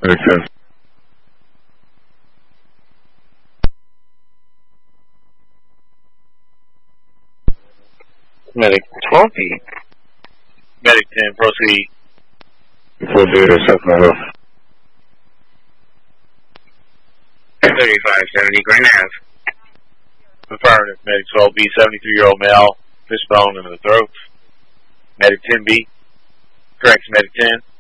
Medic 10. Medic 20. Medic 10, proceed. 4-0, Sacramento. 3570, Green Ave. Affirmative, Medic 12B, 73-year-old male, fishbone in the throat. Medic 10B. Correct, Medic 10.